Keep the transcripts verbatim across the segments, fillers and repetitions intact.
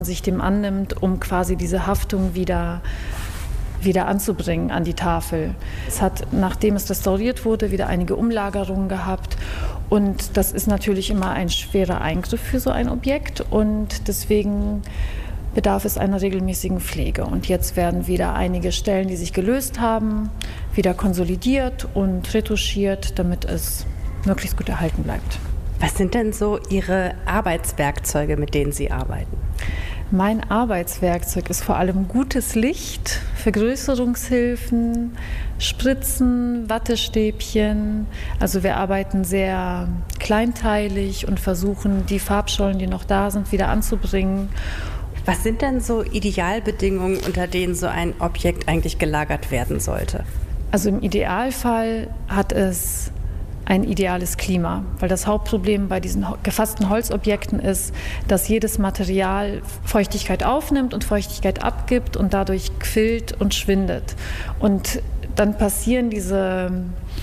sich dem annimmt, um quasi diese Haftung wieder, wieder anzubringen an die Tafel. Es hat, nachdem es restauriert wurde, wieder einige Umlagerungen gehabt. Und das ist natürlich immer ein schwerer Eingriff für so ein Objekt. Und deswegen bedarf es einer regelmäßigen Pflege. Und jetzt werden wieder einige Stellen, die sich gelöst haben, wieder konsolidiert und retuschiert, damit es möglichst gut erhalten bleibt. Was sind denn so Ihre Arbeitswerkzeuge, mit denen Sie arbeiten? Mein Arbeitswerkzeug ist vor allem gutes Licht, Vergrößerungshilfen, Spritzen, Wattestäbchen. Also wir arbeiten sehr kleinteilig und versuchen, die Farbschollen, die noch da sind, wieder anzubringen. Was sind denn so Idealbedingungen, unter denen so ein Objekt eigentlich gelagert werden sollte? Also im Idealfall hat es ein ideales Klima, weil das Hauptproblem bei diesen gefassten Holzobjekten ist, dass jedes Material Feuchtigkeit aufnimmt und Feuchtigkeit abgibt und dadurch quillt und schwindet. Und dann passieren diese,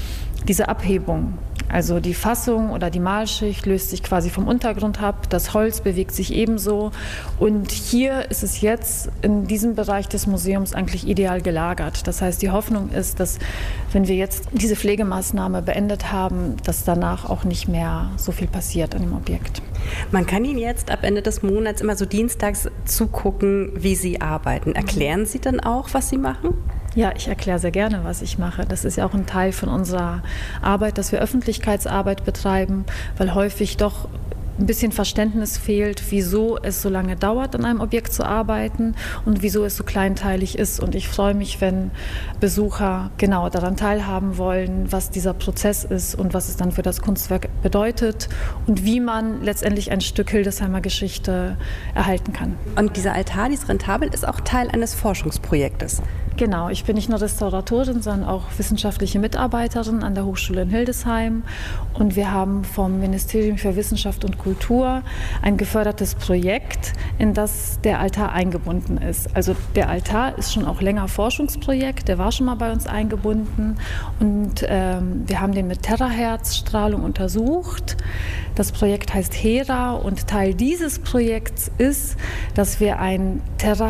diese Abhebungen. Also die Fassung oder die Malschicht löst sich quasi vom Untergrund ab, das Holz bewegt sich ebenso. Und hier ist es jetzt in diesem Bereich des Museums eigentlich ideal gelagert. Das heißt, die Hoffnung ist, dass wenn wir jetzt diese Pflegemaßnahme beendet haben, dass danach auch nicht mehr so viel passiert an dem Objekt. Man kann Ihnen jetzt ab Ende des Monats immer so dienstags zugucken, wie Sie arbeiten. Erklären Sie dann auch, was Sie machen? Ja, ich erkläre sehr gerne, was ich mache. Das ist ja auch ein Teil von unserer Arbeit, dass wir Öffentlichkeitsarbeit betreiben, weil häufig doch ein bisschen Verständnis fehlt, wieso es so lange dauert, an einem Objekt zu arbeiten und wieso es so kleinteilig ist. Und ich freue mich, wenn Besucher genau daran teilhaben wollen, was dieser Prozess ist und was es dann für das Kunstwerk bedeutet und wie man letztendlich ein Stück Hildesheimer Geschichte erhalten kann. Und dieser Altar, dieses Rentabel, ist auch Teil eines Forschungsprojektes. Genau, ich bin nicht nur Restauratorin, sondern auch wissenschaftliche Mitarbeiterin an der Hochschule in Hildesheim. Und wir haben vom Ministerium für Wissenschaft und Kultur ein gefördertes Projekt, in das der Altar eingebunden ist. Also der Altar ist schon auch länger Forschungsprojekt, der war schon mal bei uns eingebunden. Und ähm, wir haben den mit Terahertz-Strahlung untersucht. Das Projekt heißt Hera und Teil dieses Projekts ist, dass wir ein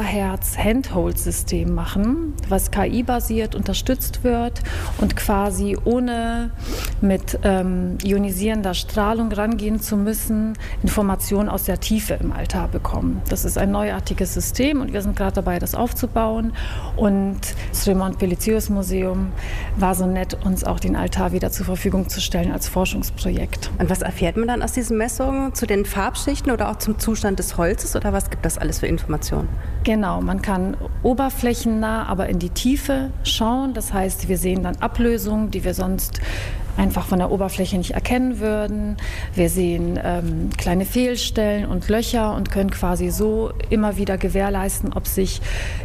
Terahertz-Handhold-System machen, was K I-basiert unterstützt wird und quasi ohne mit ähm, ionisierender Strahlung rangehen zu müssen, Informationen aus der Tiefe im Altar bekommen. Das ist ein neuartiges System und wir sind gerade dabei, das aufzubauen. Und das Raymond-Pellizius-Museum war so nett, uns auch den Altar wieder zur Verfügung zu stellen als Forschungsprojekt. Und was erfährt man dann aus diesen Messungen zu den Farbschichten oder auch zum Zustand des Holzes oder was gibt das alles für Informationen? Genau, man kann oberflächennah, aber in die Tiefe schauen. Das heißt, wir sehen dann Ablösungen, die wir sonst einfach von der Oberfläche nicht erkennen würden. Wir sehen ähm, kleine Fehlstellen und Löcher und können quasi so immer wieder gewährleisten, ob sich,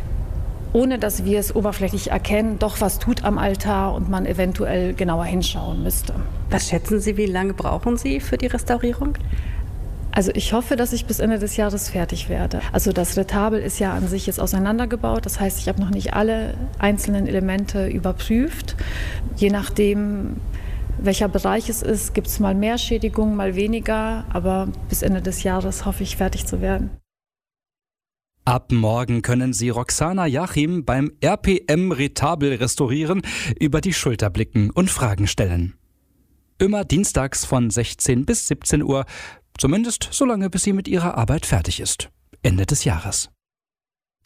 ohne dass wir es oberflächlich erkennen, doch was tut am Altar und man eventuell genauer hinschauen müsste. Was schätzen Sie, wie lange brauchen Sie für die Restaurierung? Also ich hoffe, dass ich bis Ende des Jahres fertig werde. Also das Retabel ist ja an sich jetzt auseinandergebaut. Das heißt, ich habe noch nicht alle einzelnen Elemente überprüft. Je nachdem, welcher Bereich es ist, gibt es mal mehr Schädigungen, mal weniger. Aber bis Ende des Jahres hoffe ich, fertig zu werden. Ab morgen können Sie Roxana Jachim beim R P M Retabel restaurieren, über die Schulter blicken und Fragen stellen. Immer dienstags von sechzehn bis siebzehn Uhr, zumindest solange bis sie mit ihrer Arbeit fertig ist. Ende des Jahres.